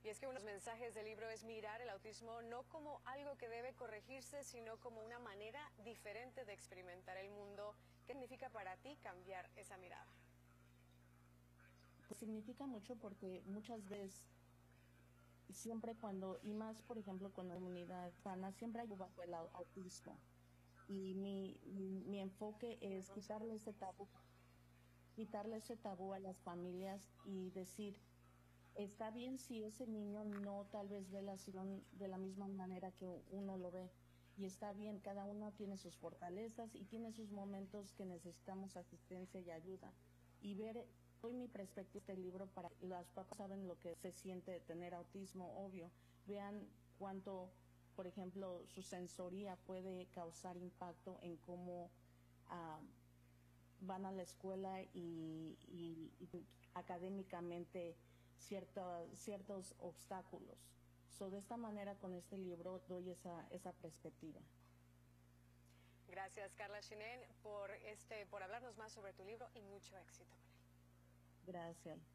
Y es que uno de los mensajes del libro es mirar el autismo no como algo que debe corregirse, sino como una manera diferente de experimentar el mundo. ¿Qué significa para ti cambiar esa mirada? Pues significa mucho porque muchas veces, siempre cuando, y más por ejemplo con la comunidad hispana, siempre hay bajo el autismo. Y mi enfoque es quitarle ese tabú a las familias y decir, está bien si ese niño no tal vez ve la situación de la misma manera que uno lo ve. Y está bien, cada uno tiene sus fortalezas y tiene sus momentos que necesitamos asistencia y ayuda. Y ver, doy mi perspectiva de este libro para que los papás saben lo que se siente de tener autismo, obvio. Vean cuánto, por ejemplo, su sensoría puede causar impacto en cómo ah, van a la escuela y académicamente ciertos obstáculos. De esta manera, con este libro, doy esa perspectiva. Gracias, Carla Chinen, por hablarnos más sobre tu libro y mucho éxito con él. Gracias.